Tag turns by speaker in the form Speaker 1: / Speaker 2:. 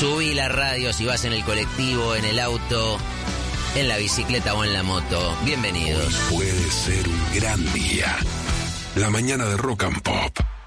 Speaker 1: Subí la radio si vas en el colectivo, en el auto, en la bicicleta o en la moto. Bienvenidos.
Speaker 2: Puede ser un gran día. La mañana de Rock and Pop.